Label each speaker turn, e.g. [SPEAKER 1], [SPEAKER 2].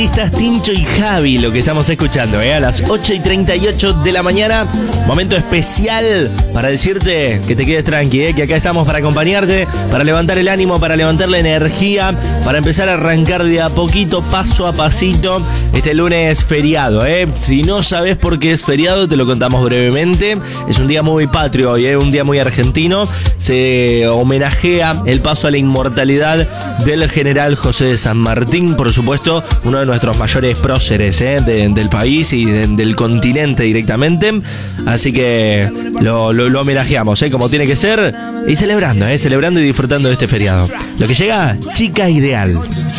[SPEAKER 1] Estás Tincho y Javi, lo que estamos escuchando, a las 8:38 de la mañana. Momento especial para decirte que te quedes tranqui, que acá estamos para acompañarte, para levantar el ánimo, para levantar la energía, para empezar a arrancar de a poquito, paso a pasito. Este lunes feriado, Si no sabes por qué es feriado, te lo contamos brevemente. Es un día muy patrio hoy, un día muy argentino. Se homenajea el paso a la inmortalidad del general José de San Martín, por supuesto, uno de nuestros mayores próceres del país y del continente directamente. Así que lo homenajeamos, como tiene que ser, y celebrando y disfrutando de este feriado. Lo que llega, Chica Ideal.